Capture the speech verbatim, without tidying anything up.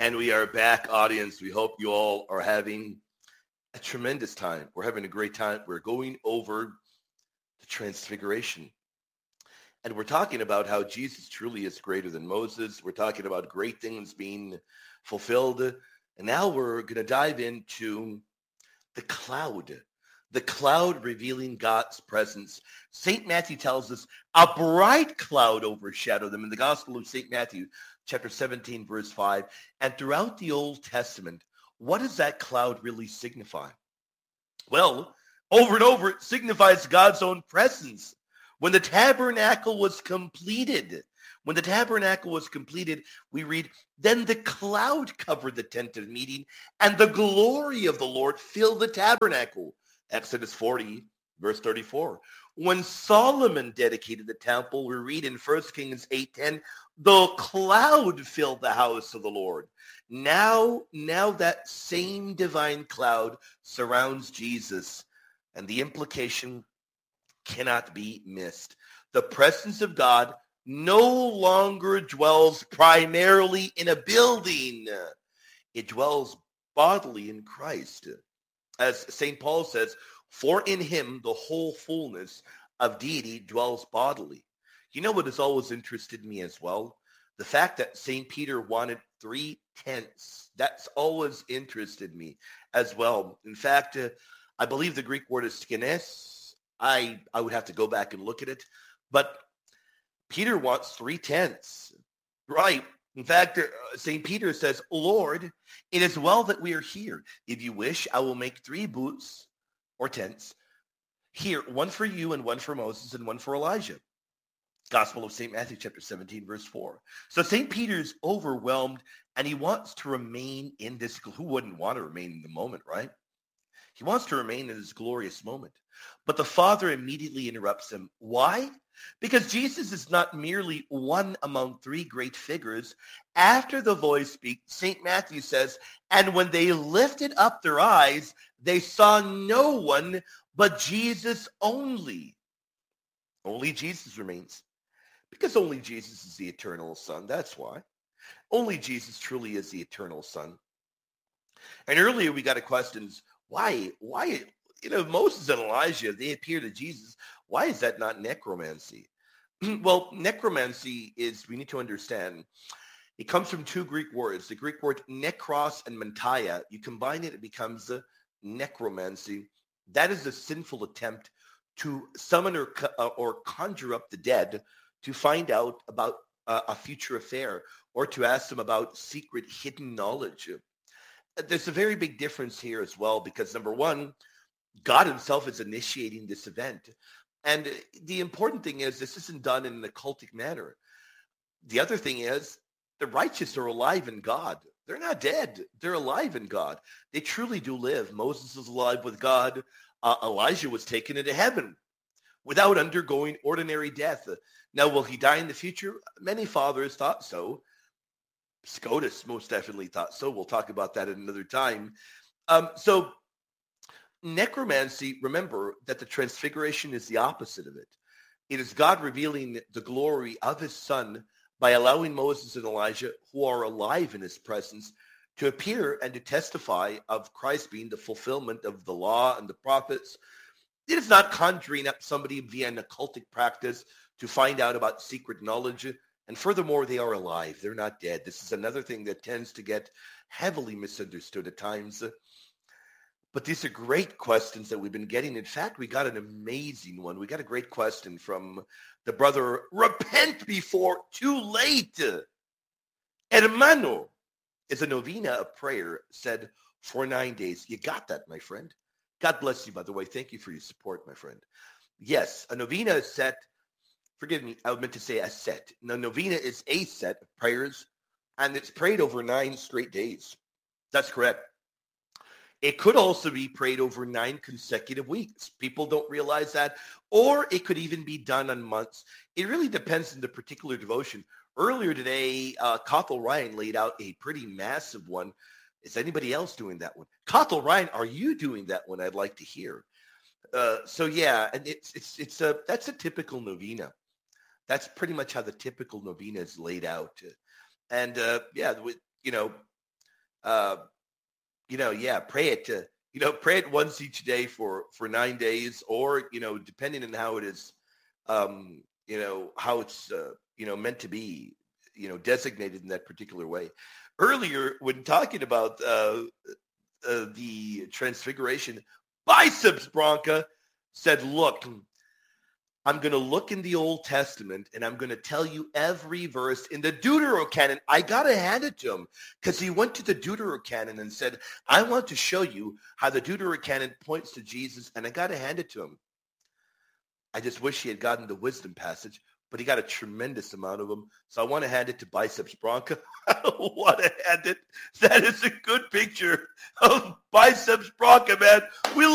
And we are back, audience. We hope you all are having a tremendous time. We're having a great time. We're going over the transfiguration. And we're talking about how Jesus truly is greater than Moses. We're talking about great things being fulfilled. And now we're going to dive into the cloud. The cloud revealing God's presence. Saint Matthew tells us a bright cloud overshadowed them in the Gospel of Saint Matthew, chapter seventeen, verse five. And throughout the Old Testament, what does that cloud really signify? Well, over and over, it signifies God's own presence. When the tabernacle was completed, when the tabernacle was completed, we read, then the cloud covered the tent of meeting, and the glory of the Lord filled the tabernacle. Exodus forty, verse thirty-four. When Solomon dedicated the temple, we read in First Kings eight ten, the cloud filled the house of the Lord. Now, now that same divine cloud surrounds Jesus, and the implication cannot be missed. The presence of God no longer dwells primarily in a building. It dwells bodily in Christ. As Saint Paul says, for in him the whole fullness of deity dwells bodily. You know what has always interested me as well? The fact that Saint Peter wanted three tenths. That's always interested me as well. In fact, uh, I believe the Greek word is skines. I, I would have to go back and look at it. But Peter wants three tenths. Right. In fact, uh, Saint Peter says, Lord, it is well that we are here. If you wish, I will make three booths or tents here, one for you and one for Moses and one for Elijah. Gospel of Saint Matthew, chapter seventeen, verse four. So Saint Peter's overwhelmed, and he wants to remain in this. Who wouldn't want to remain in the moment, right? He wants to remain in this glorious moment. But the Father immediately interrupts him. Why? Because Jesus is not merely one among three great figures. After the voice speaks, Saint Matthew says, and when they lifted up their eyes, they saw no one but Jesus only. Only Jesus remains. Because only Jesus is the eternal Son. That's why. Only Jesus truly is the eternal Son. And earlier we got a question, why, why, you know, Moses and Elijah, they appear to Jesus. Why is that not necromancy? Well, necromancy is, we need to understand, it comes from two Greek words. The Greek word nekros and mantia. You combine it, it becomes the necromancy. That is a sinful attempt to summon or, uh, or conjure up the dead to find out about uh, a future affair or to ask them about secret hidden knowledge. There's a very big difference here as well because, number one, God himself is initiating this event. And the important thing is this isn't done in an occultic manner. The other thing is the righteous are alive in God. They're not dead. They're alive in God. They truly do live. Moses is alive with God. Uh, Elijah was taken into heaven without undergoing ordinary death. Now, will he die in the future? Many fathers thought so. Scotus most definitely thought so. We'll talk about that at another time. Um, so necromancy, remember that the transfiguration is the opposite of it. It is God revealing the glory of his Son by allowing Moses and Elijah, who are alive in his presence, to appear and to testify of Christ being the fulfillment of the law and the prophets. It is not conjuring up somebody via an occultic practice to find out about secret knowledge. And furthermore, they are alive. They're not dead. This is another thing that tends to get heavily misunderstood at times. But these are great questions that we've been getting. In fact, we got an amazing one. We got a great question from the brother, repent before too late. Hermano is a novena of prayer said for nine days. You got that, my friend. God bless you, by the way. Thank you for your support, my friend. Yes, a novena is set. Forgive me, I meant to say a set. Now, novena is a set of prayers, and it's prayed over nine straight days. That's correct. It could also be prayed over nine consecutive weeks. People don't realize that. Or it could even be done on months. It really depends on the particular devotion. Earlier today, uh, Cathal Ryan laid out a pretty massive one. Is anybody else doing that one? Cathal Ryan, are you doing that one? I'd like to hear. Uh, so yeah, and it's it's it's a that's a typical novena. That's pretty much how the typical novena is laid out. And uh, yeah, you know, uh, you know, yeah, pray it to, you know, pray it once each day for, for nine days or, you know, depending on how it is, um, you know, how it's, uh, you know, meant to be, you know, designated in that particular way. Earlier, when talking about uh, uh, the transfiguration, Biceps Bronca said, look, I'm going to look in the Old Testament and I'm going to tell you every verse in the Deuterocanon. I got to hand it to him because he went to the Deuterocanon and said, I want to show you how the Deuterocanon points to Jesus, and I got to hand it to him. I just wish he had gotten the wisdom passage, but he got a tremendous amount of them. So I want to hand it to Biceps Bronca. I don't want to hand it. That is a good picture of Biceps Bronca, man. We